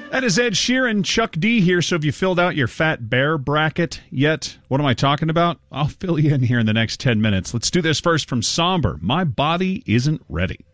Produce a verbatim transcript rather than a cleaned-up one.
That is Ed Sheeran, Chuck D here. So have you filled out your Fat Bear bracket yet? What am I talking about? I'll fill you in here in the next ten minutes. Let's do this first from Somber. My body isn't ready.